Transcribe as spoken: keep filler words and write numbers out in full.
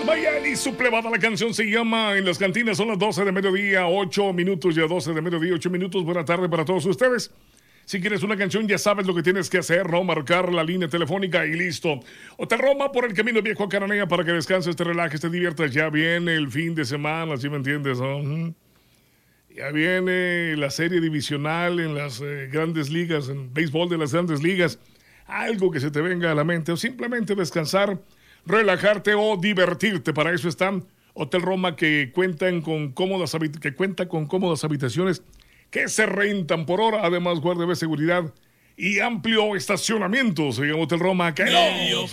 Mayali, suplevada. La canción se llama En las cantinas. Son las doce de mediodía, ocho minutos. Ya doce de mediodía, ocho minutos. Buena tarde para todos ustedes. Si quieres una canción, ya sabes lo que tienes que hacer, ¿no? Marcar la línea telefónica y listo. Hotel Roma, por el camino viejo a Cananea, para que descanses, te relajes, te diviertas. Ya viene el fin de semana, ¿sí me entiendes, no? Ya viene la serie divisional en las eh, grandes ligas, en béisbol de las grandes ligas. Algo que se te venga a la mente, o simplemente descansar, relajarte o divertirte. Para eso están Hotel Roma, que cuentan con cómodas habit- que cuenta con cómodas habitaciones que se rentan por hora. Además, guardia de seguridad y amplio estacionamiento. Se llama Hotel Roma. ¡Que no!